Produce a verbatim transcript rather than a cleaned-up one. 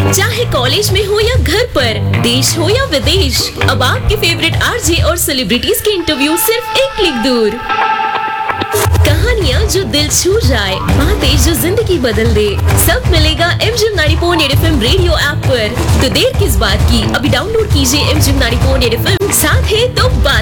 चाहे कॉलेज में हो या घर पर, देश हो या विदेश, अब आपके फेवरेट आरजे और सेलिब्रिटीज के इंटरव्यू सिर्फ एक क्लिक दूर। कहानियाँ जो दिल छू जाए, बातें जो जिंदगी बदल दे, सब मिलेगा MGM ninety point at FM radio app पर। तो देर किस बात की, अभी डाउनलोड कीजिए MGM ninety point at FM, साथ है तो बात